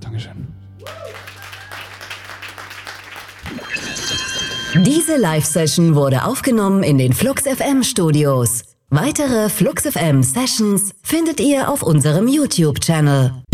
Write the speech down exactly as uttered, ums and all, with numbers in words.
Dankeschön. Diese Live-Session wurde aufgenommen in den Flux F M Studios. Weitere Flux F M Sessions findet ihr auf unserem YouTube-Channel.